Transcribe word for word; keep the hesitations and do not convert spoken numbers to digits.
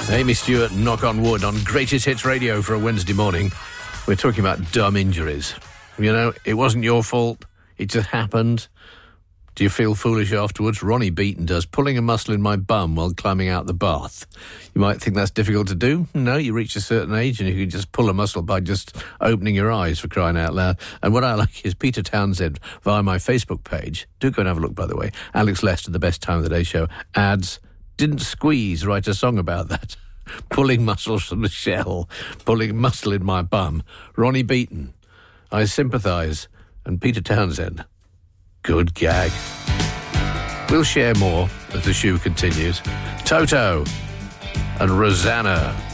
Amy Stewart, Knock on Wood, on Greatest Hits Radio for a Wednesday morning. We're talking about dumb injuries. You know, it wasn't your fault. It just happened. Do you feel foolish afterwards? Ronnie Beaton does. Pulling a muscle in my bum while climbing out the bath. You might think that's difficult to do. No, you reach a certain age and you can just pull a muscle by just opening your eyes, for crying out loud. And what I like is Peter Townsend, via my Facebook page, do go and have a look, by the way, Alex Lester, the Best Time of the Day show, adds, didn't Squeeze write a song about that? Pulling muscles from the shell, pulling muscle in my bum. Ronnie Beaton, I sympathise. And Peter Townsend, good gag. We'll share more as the shoe continues. Toto and Rosanna.